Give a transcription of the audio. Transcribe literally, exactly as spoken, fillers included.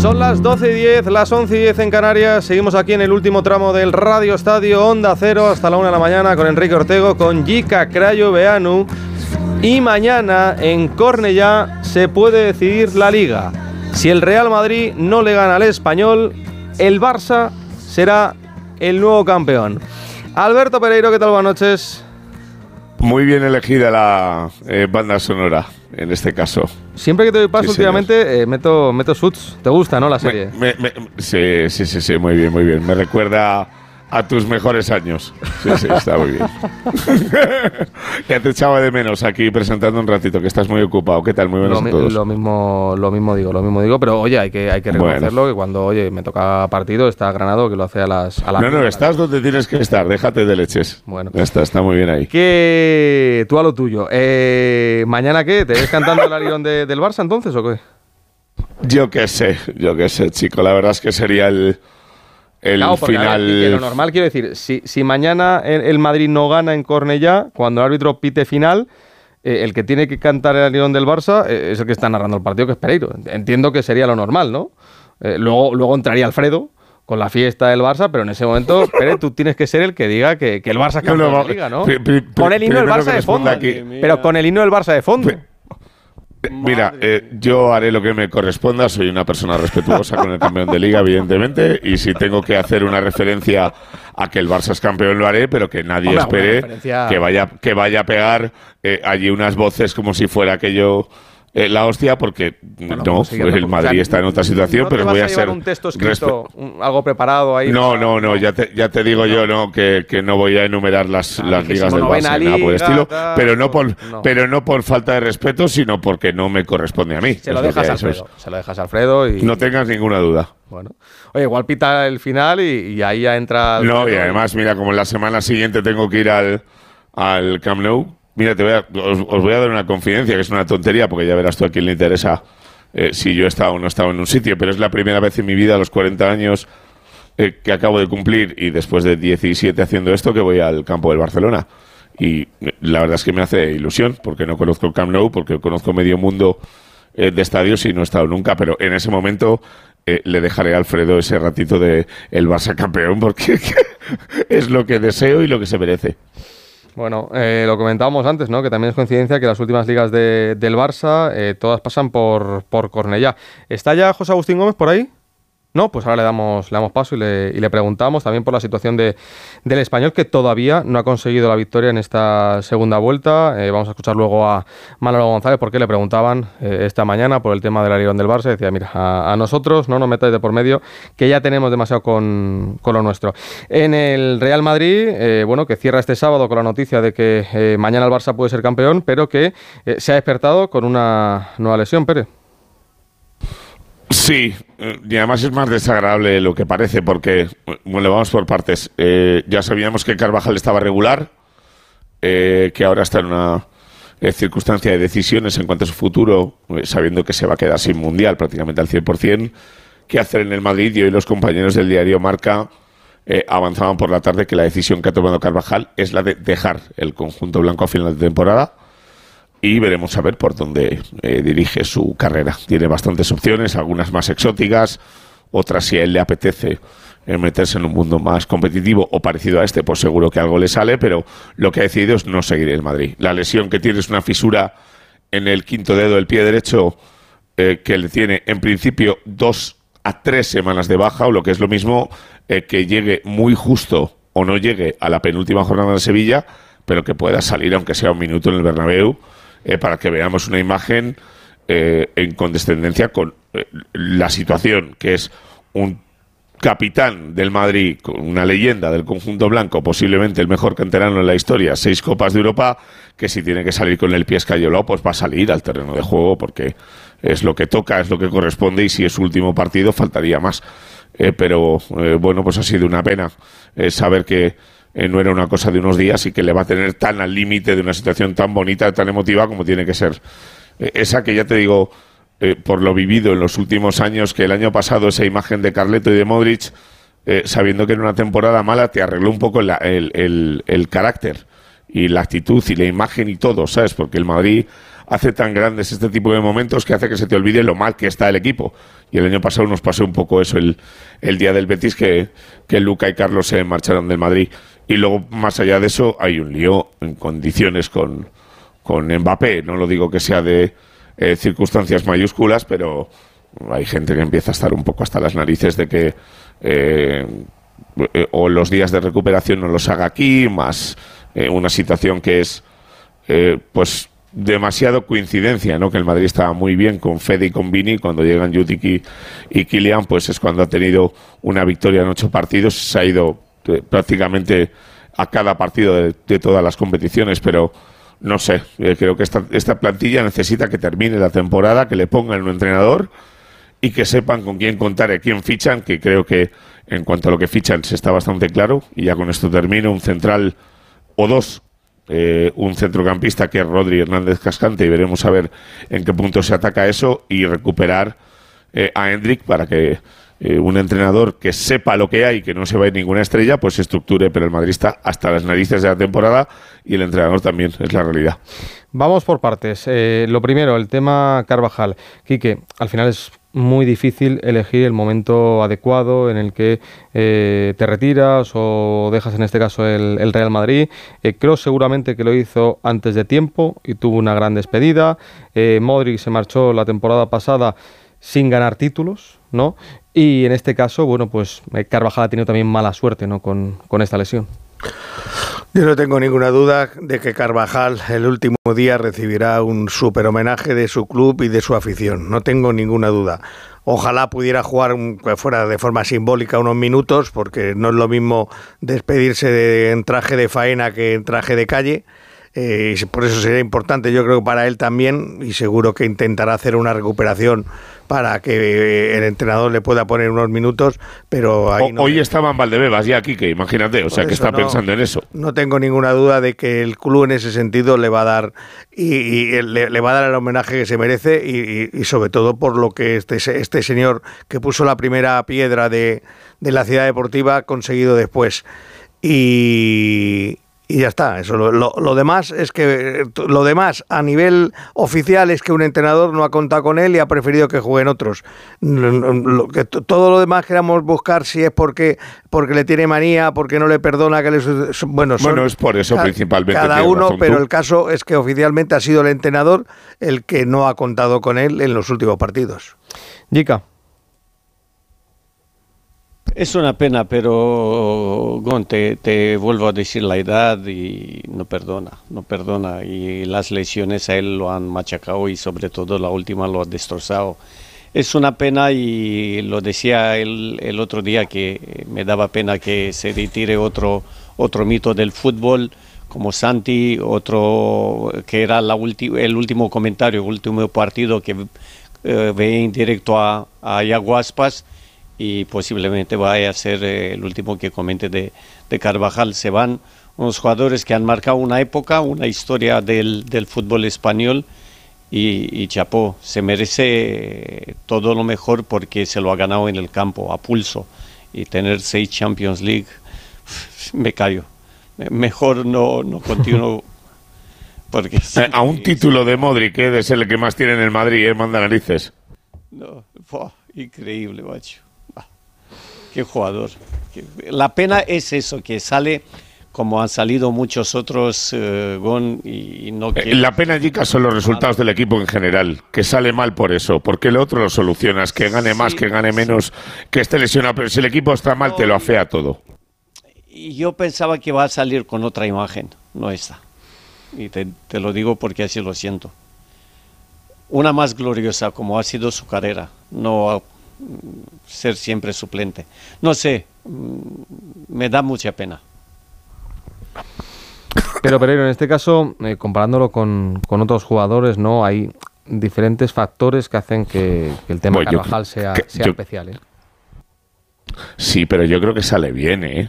Son las doce y diez, las once y diez en Canarias. Seguimos aquí en el último tramo del Radio Estadio Onda Cero hasta la una de la mañana con Enrique Ortego, con Jika Crayoveanu. Y mañana en Cornellá se puede decidir la Liga. Si el Real Madrid no le gana al Español, el Barça será el nuevo campeón. Alberto Pereiro, ¿qué tal? Buenas noches. Muy bien elegida la eh, banda sonora, en este caso. Siempre que te doy paso sí, últimamente, eh, meto, meto Suits. ¿Te gusta, no, la serie? Me, me, me, sí, sí, sí, sí, muy bien, muy bien. Me recuerda a tus mejores años. Sí, sí, está muy bien. Ya te echaba de menos aquí presentando un ratito, que estás muy ocupado. ¿Qué tal? Muy buenos lo, a todos. Lo mismo, lo mismo digo, lo mismo digo, pero oye, hay que, hay que reconocerlo, bueno. Que cuando, oye, me toca partido, está Granado, que lo hace a las... A la no, no, estás donde tienes que estar, déjate de leches. Bueno. Ya está, está muy bien ahí. Que tú a lo tuyo. Eh, ¿Mañana qué? ¿Te ves cantando el Arión de, del Barça entonces o qué? Yo qué sé, yo qué sé, chico. La verdad es que sería el... El claro, porque, final. A ver, lo normal, quiero decir, si, si mañana el, el Madrid no gana en Cornellá, cuando el árbitro pite final, eh, el que tiene que cantar el Arión del Barça eh, es el que está narrando el partido, que es Pereiro. Entiendo que sería lo normal, ¿no? Eh, luego, luego entraría Alfredo con la fiesta del Barça, pero en ese momento, Pere, tú tienes que ser el que diga que, que el Barça es campeón no, no, de la Liga, ¿no? Pri, pri, pri, con el himno del Barça de fondo. Aquí. Pero con el himno del Barça de fondo. Pri, Mira, eh, yo haré lo que me corresponda, soy una persona respetuosa con el campeón de Liga, evidentemente, y si tengo que hacer una referencia a que el Barça es campeón lo haré, pero que nadie Hombre, espere referencia... que vaya que vaya a pegar eh, allí unas voces como si fuera aquello... Eh, la hostia, porque bueno, no, pues el Madrid está en otra situación, ¿no pero voy a, a ser un texto escrito, un, algo preparado ahí? No, no, no, ya te, ya te digo no. yo no que, que no voy a enumerar las, no, las ligas del Barça ni nada por el estilo, tal, pero no por no. pero no por falta de respeto, sino porque no me corresponde a mí. Se lo dejas a Alfredo, se lo dejas a Alfredo y no tengas ninguna duda. Bueno, oye, igual pita el final y, y ahí ya entra. Alfredo no, y además, mira, como en la semana siguiente tengo que ir al al Camp Nou. Mira, te voy a, os, os voy a dar una confidencia, que es una tontería, porque ya verás tú a quién le interesa eh, si yo he estado o no he estado en un sitio, pero es la primera vez en mi vida, a los cuarenta años eh, que acabo de cumplir, y después de diecisiete haciendo esto, que voy al campo del Barcelona. Y la verdad es que me hace ilusión, porque no conozco el Camp Nou, porque conozco medio mundo eh, de estadios y no he estado nunca, pero en ese momento eh, le dejaré a Alfredo ese ratito de el Barça campeón, porque es lo que deseo y lo que se merece. Bueno, eh, lo comentábamos antes, ¿no? Que también es coincidencia que las últimas ligas de, del Barça eh, todas pasan por, por Cornellá. ¿Está ya José Agustín Gómez por ahí? No, pues ahora le damos, le damos paso y le, y le preguntamos también por la situación de, del Español, que todavía no ha conseguido la victoria en esta segunda vuelta. Eh, vamos a escuchar luego a Manolo González, porque le preguntaban eh, esta mañana por el tema del Arión del Barça. Decía, mira, a, a nosotros no nos metáis de por medio, que ya tenemos demasiado con, con lo nuestro. En el Real Madrid, eh, bueno, que cierra este sábado con la noticia de que eh, mañana el Barça puede ser campeón, pero que eh, se ha despertado con una nueva lesión, Pere. Sí, y además es más desagradable de lo que parece, porque, bueno, vamos por partes. Eh, ya sabíamos que Carvajal estaba regular, eh, que ahora está en una eh, circunstancia de decisiones en cuanto a su futuro, eh, sabiendo que se va a quedar sin Mundial prácticamente al cien por ciento. ¿Qué hacer en el Madrid? Y hoy los compañeros del diario Marca eh, avanzaban por la tarde que la decisión que ha tomado Carvajal es la de dejar el conjunto blanco a final de temporada. Y veremos a ver por dónde eh, dirige su carrera. Tiene bastantes opciones, algunas más exóticas, otras si a él le apetece eh, meterse en un mundo más competitivo o parecido a este, pues seguro que algo le sale, pero lo que ha decidido es no seguir el Madrid. La lesión que tiene es una fisura en el quinto dedo del pie derecho eh, que le tiene en principio dos a tres semanas de baja, o lo que es lo mismo, eh, que llegue muy justo o no llegue a la penúltima jornada de Sevilla, pero que pueda salir aunque sea un minuto en el Bernabéu. Eh, para que veamos una imagen eh, en condescendencia con eh, la situación, que es un capitán del Madrid, con una leyenda del conjunto blanco, posiblemente el mejor canterano en la historia, seis Copas de Europa, que si tiene que salir con el pie escayolado, pues va a salir al terreno de juego, porque es lo que toca, es lo que corresponde, y si es su último partido faltaría más. Eh, pero eh, bueno, pues ha sido una pena eh, saber que Eh, no era una cosa de unos días y que le va a tener tan al límite de una situación tan bonita, tan emotiva como tiene que ser. Eh, esa que ya te digo, eh, por lo vivido en los últimos años, que el año pasado esa imagen de Carleto y de Modric, eh, sabiendo que era una temporada mala, te arregló un poco la, el, el, el carácter y la actitud y la imagen y todo, ¿sabes? Porque el Madrid hace tan grandes este tipo de momentos que hace que se te olvide lo mal que está el equipo. Y el año pasado nos pasó un poco eso el, el día del Betis, que, que Luca y Carlos se marcharon del Madrid. Y luego, más allá de eso, hay un lío en condiciones con, con Mbappé. No lo digo que sea de eh, circunstancias mayúsculas, pero hay gente que empieza a estar un poco hasta las narices de que eh, o los días de recuperación no los haga aquí, más eh, una situación que es eh, pues demasiado coincidencia, ¿no? Que el Madrid estaba muy bien con Fede y con Vini, cuando llegan Judic y, y Kylian, pues es cuando ha tenido una victoria en ocho partidos, se ha ido eh, prácticamente a cada partido de, de todas las competiciones, pero no sé, eh, creo que esta, esta plantilla necesita que termine la temporada, que le pongan un entrenador y que sepan con quién contar y quién fichan, que creo que en cuanto a lo que fichan se está bastante claro, y ya con esto termino, un central o dos, eh, un centrocampista que es Rodri Hernández Cascante, y veremos a ver en qué punto se ataca eso, y recuperar eh, a Hendrik para que eh, un entrenador que sepa lo que hay, que no se va a ir ninguna estrella, pues se estructure, pero el Madrid está hasta las narices de la temporada y el entrenador también, es la realidad. Vamos por partes. Eh, lo primero, el tema Carvajal. Quique, al final es muy difícil elegir el momento adecuado en el que eh, te retiras o dejas en este caso el, el Real Madrid. Eh, creo seguramente que lo hizo antes de tiempo y tuvo una gran despedida. Eh, Modric se marchó la temporada pasada sin ganar títulos, ¿no? Y en este caso, bueno, pues eh, Carvajal ha tenido también mala suerte, ¿no? Con, con esta lesión. Yo no tengo ninguna duda de que Carvajal el último día recibirá un súper homenaje de su club y de su afición. No tengo ninguna duda. Ojalá pudiera jugar fuera de forma simbólica unos minutos, porque no es lo mismo despedirse de, en traje de faena que en traje de calle. Eh, y por eso sería importante, yo creo que para él también, y seguro que intentará hacer una recuperación para que el entrenador le pueda poner unos minutos, pero ahí no. Hoy estaban Valdebebas ya aquí, que imagínate, o sea que está no, pensando en eso. No tengo ninguna duda de que el club en ese sentido le va a dar y, y le, le va a dar el homenaje que se merece, y, y, y sobre todo por lo que este, este señor que puso la primera piedra de, de la ciudad deportiva ha conseguido después. Y... Y ya está, eso lo, lo, lo demás es que lo demás a nivel oficial es que un entrenador no ha contado con él y ha preferido que jueguen otros. Lo, lo, que todo lo demás queramos buscar si es porque porque le tiene manía, porque no le perdona que le bueno, son, bueno es por eso ca, principalmente cada uno, razón, pero tú. El caso es que oficialmente ha sido el entrenador el que no ha contado con él en los últimos partidos. Jica. Es una pena, pero Gon, te, te vuelvo a decir la edad y no perdona, no perdona. Y las lesiones a él lo han machacado y sobre todo la última lo ha destrozado. Es una pena y lo decía el, el otro día que me daba pena que se retire otro, otro mito del fútbol como Santi, otro que era la ulti, el último comentario, el último partido que eh, veía en directo a, a Iago Aspas. Y posiblemente vaya a ser eh, el último que comente de, de Carvajal. Se van unos jugadores que han marcado una época, una historia del, del fútbol español, y, y chapó, se merece todo lo mejor porque se lo ha ganado en el campo, a pulso, y tener seis Champions League, me callo. Mejor no, no continúo. Porque sí, a un título de Modric, que de ser el que más tiene en el Madrid, ¿eh? Manda narices. No, oh, increíble, macho. Qué jugador. La pena es eso, que sale como han salido muchos otros eh, Gon y no quiere... La pena, Jica, son los resultados del equipo en general, que sale mal por eso, porque el otro lo solucionas, que gane más, sí, que gane menos, sí, que esté lesionado, pero si el equipo está mal, no, te lo afea todo. Y yo pensaba que va a salir con otra imagen, no esta. Y te, te lo digo porque así lo siento. Una más gloriosa, como ha sido su carrera, no ser siempre suplente. No sé, me da mucha pena. Pero Pereiro, en este caso, eh, comparándolo con, con otros jugadores, no hay diferentes factores que hacen que, que el tema bueno, Carvajal yo, sea, que, sea yo, especial, ¿eh? Sí, pero yo creo que sale bien, ¿eh?